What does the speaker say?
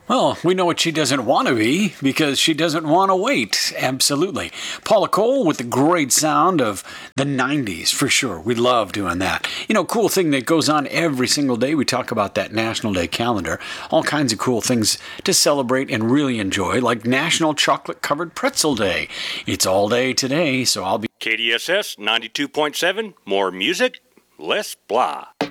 Well, we know what she doesn't want to be because she doesn't want to wait. Absolutely. Paula Cole with the great sound of the 90s, for sure. We love doing that. You know, cool thing that goes on every single day. We talk about that National Day calendar. All kinds of cool things to celebrate and really enjoy, like National Chocolate Covered Pretzel Day. It's all day today, so I'll be... KDSS 92.7, more music, less blah.